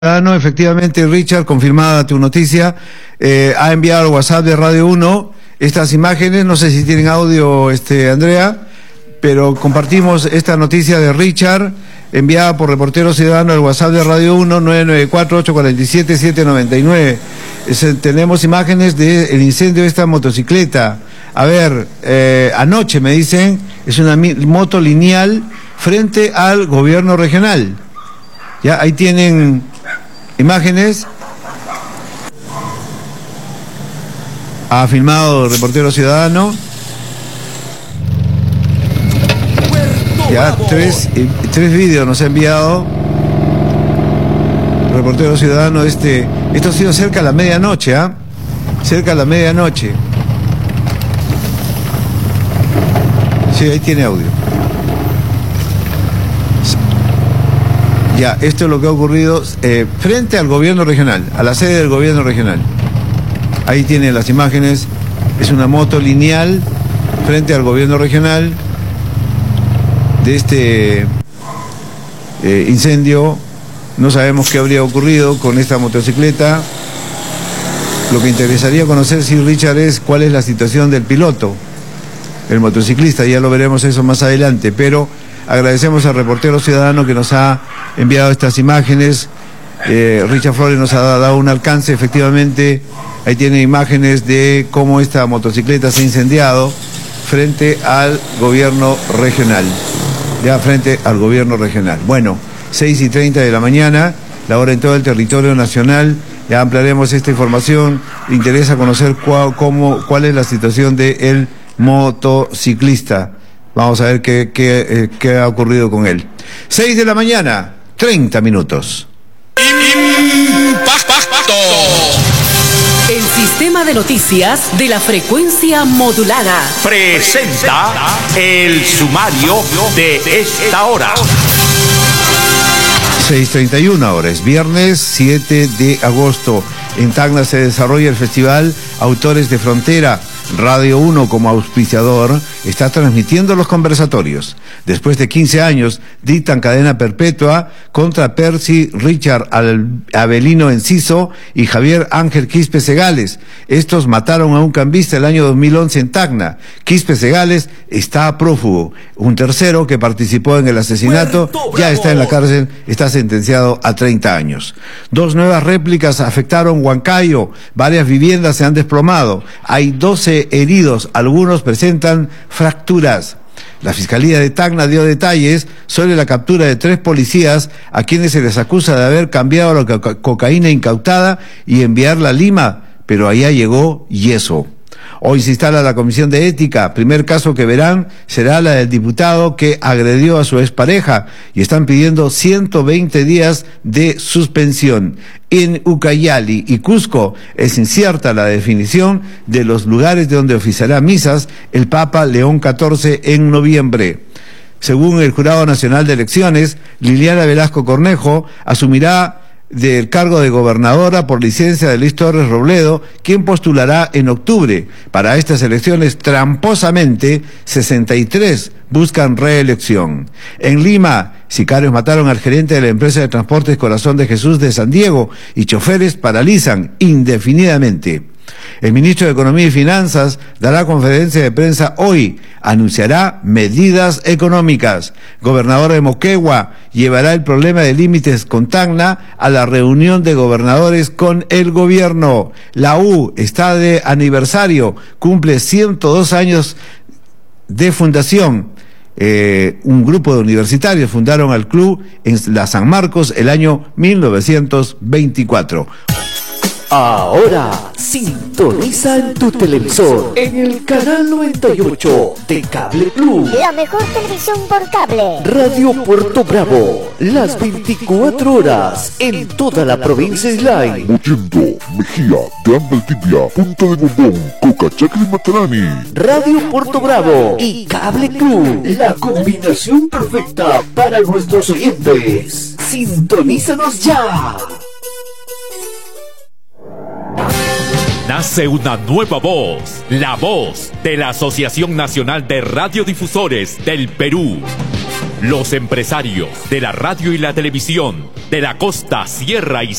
No, efectivamente, Richard, confirmada tu noticia, ha enviado al WhatsApp de Radio 1 estas imágenes, no sé si tienen audio, Andrea, pero compartimos esta noticia de Richard, enviada por Reportero Ciudadano al WhatsApp de Radio 1, 994-847-799. Tenemos imágenes del incendio de esta motocicleta. A ver, anoche me dicen, es una moto lineal frente al gobierno regional. Ya, ahí tienen imágenes. Ha filmado Reportero Ciudadano. Ya, tres vídeos nos ha enviado Reportero Ciudadano. Esto ha sido cerca de la medianoche, cerca de la medianoche. Sí, ahí tiene audio. Ya, esto es lo que ha ocurrido frente al gobierno regional, a la sede del gobierno regional. Ahí tienen las imágenes. Es una moto lineal frente al gobierno regional de este incendio. No sabemos qué habría ocurrido con esta motocicleta. Lo que interesaría conocer, si Richard, es cuál es la situación del piloto, el motociclista. Ya lo veremos eso más adelante, pero agradecemos al Reportero Ciudadano que nos ha enviado estas imágenes. Richard Flores nos ha dado un alcance, efectivamente. Ahí tiene imágenes de cómo esta motocicleta se ha incendiado frente al gobierno regional. Ya frente al gobierno regional. Bueno, 6:30 de la mañana, la hora en todo el territorio nacional. Ya ampliaremos esta información. Interesa conocer cuál es la situación del motociclista. Vamos a ver qué ha ocurrido con él. 6 de la mañana, 30 minutos. ¡Impacto! El sistema de noticias de la frecuencia modulada presenta el sumario de esta hora. 6:31 horas, viernes 7 de agosto. En Tacna se desarrolla el festival Autores de Frontera. Radio 1, como auspiciador, está transmitiendo los conversatorios. Después de 15 años, dictan cadena perpetua contra Percy Richard Avelino Enciso y Javier Ángel Quispe Segales. Estos mataron a un cambista el año 2011 en Tacna. Quispe Segales está prófugo. Un tercero que participó en el asesinato ya está en la cárcel, está sentenciado a 30 años. 2 nuevas réplicas afectaron Huancayo. Varias viviendas se han desplomado. Hay 12 heridos, algunos presentan fracturas. La Fiscalía de Tacna dio detalles sobre la captura de 3 policías a quienes se les acusa de haber cambiado la cocaína incautada y enviarla a Lima, pero allá llegó yeso. Hoy se instala la Comisión de Ética. Primer caso que verán será la del diputado que agredió a su expareja y están pidiendo 120 días de suspensión. En Ucayali y Cusco es incierta la definición de los lugares de donde oficiará misas el Papa León XIV en noviembre. Según el Jurado Nacional de Elecciones, Liliana Velasco Cornejo asumirá del cargo de gobernadora por licencia de Luis Torres Robledo, quien postulará en octubre. Para estas elecciones, tramposamente, 63 buscan reelección. En Lima, sicarios mataron al gerente de la empresa de transportes Corazón de Jesús de San Diego y choferes paralizan indefinidamente. El ministro de Economía y Finanzas dará conferencia de prensa hoy. Anunciará medidas económicas. Gobernador de Moquegua llevará el problema de límites con Tacna a la reunión de gobernadores con el gobierno. La U está de aniversario, cumple 102 años de fundación. Un grupo de universitarios fundaron al club en la San Marcos el año 1924. Ahora sintoniza en tu televisor en el canal 98 de Cable Plus. La mejor televisión por cable. Radio Puerto Bravo, las 24 horas en toda la provincia Islay. Mollendo, Mejía, Gran Valdivia, Punta de Bombón, Cocachacre y Matarani. Radio Puerto Bravo y Cable Plus, la combinación perfecta para nuestros oyentes. Sintonízanos ya. Nace una nueva voz, la voz de la Asociación Nacional de Radiodifusores del Perú. Los empresarios de la radio y la televisión de la costa, sierra y